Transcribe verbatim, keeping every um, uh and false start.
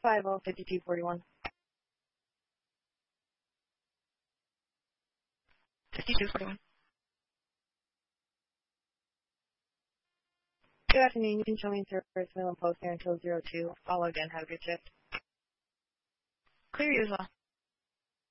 five oh fifty-two forty-one. fifty-two forty-one. Good afternoon. You can show me service mail and post there until zero two. Follow again. Have a good shift. Clear you as well.